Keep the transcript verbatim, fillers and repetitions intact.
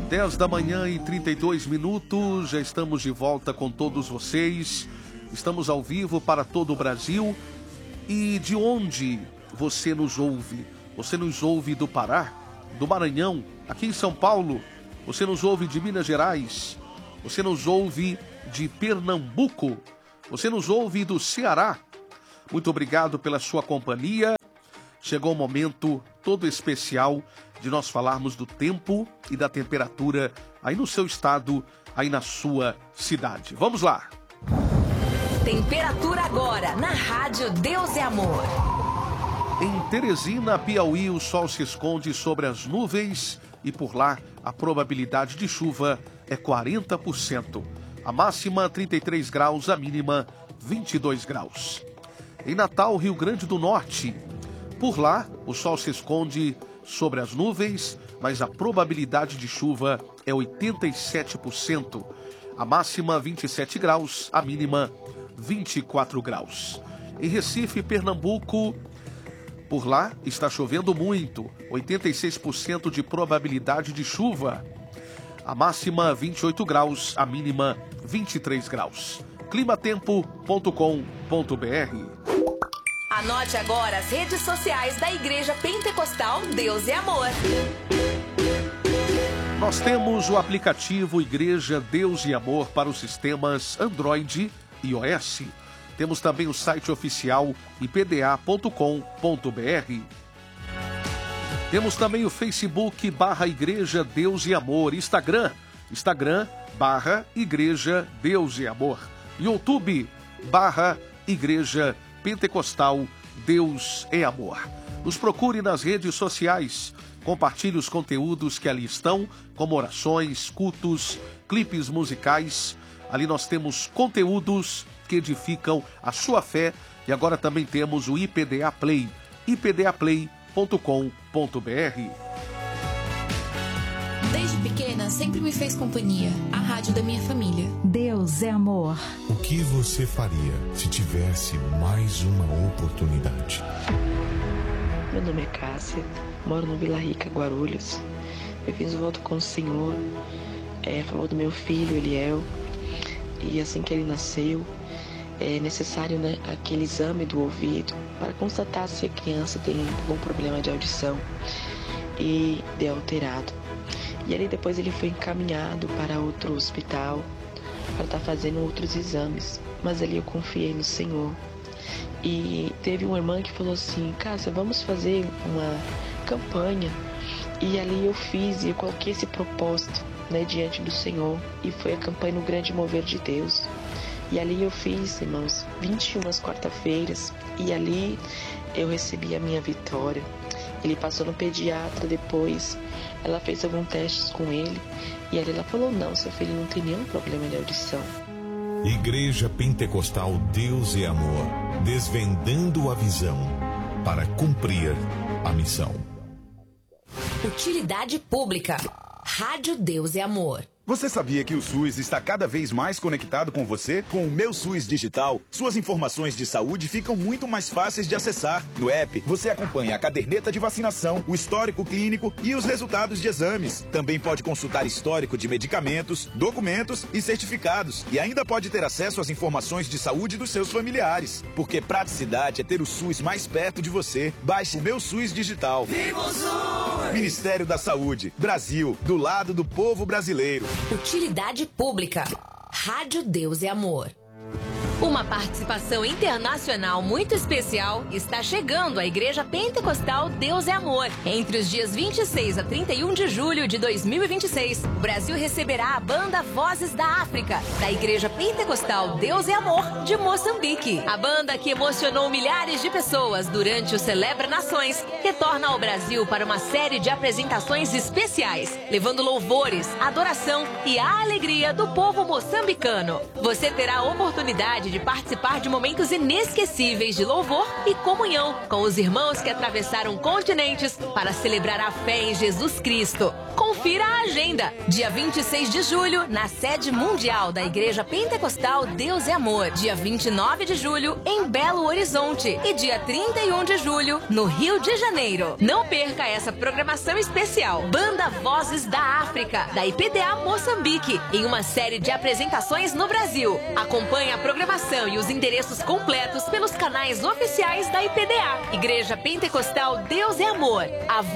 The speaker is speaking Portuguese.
dez da manhã e trinta e dois minutos, já estamos de volta com todos vocês. Estamos ao vivo para todo o Brasil. E de onde você nos ouve? Você nos ouve do Pará, do Maranhão, aqui em São Paulo? Você nos ouve de Minas Gerais? Você nos ouve de Pernambuco? Você nos ouve do Ceará? Muito obrigado pela sua companhia. Chegou o momento todo especial de nós falarmos do tempo e da temperatura aí no seu estado, aí na sua cidade. Vamos lá! Temperatura agora na Rádio Deus e Amor. Em Teresina, Piauí, o sol se esconde sobre as nuvens e por lá a probabilidade de chuva é quarenta por cento. A máxima trinta e três graus, a mínima vinte e dois graus. Em Natal, Rio Grande do Norte, por lá o sol se esconde sobre as nuvens, mas a probabilidade de chuva é oitenta e sete por cento. A máxima vinte e sete graus, a mínima vinte e quatro graus. Em Recife, Pernambuco, por lá está chovendo muito, oitenta e seis por cento de probabilidade de chuva. A máxima vinte e oito graus, a mínima vinte e três graus. climatempo ponto com ponto br. Anote agora as redes sociais da Igreja Pentecostal Deus e Amor. Nós temos o aplicativo Igreja Deus e Amor para os sistemas Android e iOS. Temos também o site oficial i p d a ponto com ponto br. Temos também o Facebook barra Igreja Deus e Amor, Instagram, Instagram barra Igreja Deus e Amor, YouTube barra Igreja Pentecostal Deus é Amor. Nos procure nas redes sociais, compartilhe os conteúdos que ali estão, como orações, cultos, clipes musicais. Ali nós temos conteúdos que edificam a sua fé e agora também temos o I P D A Play, i p d a play ponto com ponto br. Desde pequena, sempre me fez companhia, a rádio da minha família. Deus é amor. O que você faria se tivesse mais uma oportunidade? Meu nome é Cássia, moro no Vila Rica, Guarulhos. Eu fiz o voto com o Senhor, é, a favor do meu filho, Eliel. E assim que ele nasceu, é necessário, né, aquele exame do ouvido para constatar se a criança tem algum problema de audição e de alterado. E ali depois ele foi encaminhado para outro hospital para estar fazendo outros exames. Mas ali eu confiei no Senhor. E teve uma irmã que falou assim: Cássia, vamos fazer uma campanha. E ali eu fiz e eu coloquei esse propósito, né, diante do Senhor. E foi a campanha No Grande Mover de Deus. E ali eu fiz, irmãos, vinte e uma quarta-feiras. E ali eu recebi a minha vitória. Ele passou no pediatra depois. Ela fez alguns testes com ele. E ali ela falou: não, seu filho não tem nenhum problema de audição. Igreja Pentecostal Deus e Amor, desvendando a visão para cumprir a missão. Utilidade pública. Rádio Deus e Amor. Você sabia que o SUS está cada vez mais conectado com você? Com o Meu SUS Digital, suas informações de saúde ficam muito mais fáceis de acessar. No app, você acompanha a caderneta de vacinação, o histórico clínico e os resultados de exames. Também pode consultar histórico de medicamentos, documentos e certificados. E ainda pode ter acesso às informações de saúde dos seus familiares. Porque praticidade é ter o SUS mais perto de você. Baixe o Meu SUS Digital. Viva o SUS! Ministério da Saúde. Brasil, do lado do povo brasileiro. Utilidade pública. Rádio Deus e Amor. Uma participação internacional muito especial está chegando à Igreja Pentecostal Deus e Amor. Entre os dias vinte e seis a trinta e um de julho de dois mil e vinte e seis, o Brasil receberá a banda Vozes da África, da Igreja Pentecostal Deus e Amor de Moçambique. A banda que emocionou milhares de pessoas durante o Celebra Nações retorna ao Brasil para uma série de apresentações especiais, levando louvores, adoração e a alegria do povo moçambicano. Você terá a oportunidade de participar de momentos inesquecíveis de louvor e comunhão com os irmãos que atravessaram continentes para celebrar a fé em Jesus Cristo. Confira confira a agenda. Dia vinte e seis de julho, na sede mundial da Igreja Pentecostal Deus e Amor. Dia vinte e nove de julho, em Belo Horizonte. E dia trinta e um de julho, no Rio de Janeiro. Não perca essa programação especial. Banda Vozes da África, da I P D A Moçambique, em uma série de apresentações no Brasil. Acompanhe a programação e os endereços completos pelos canais oficiais da I P D A. Igreja Pentecostal Deus e Amor. A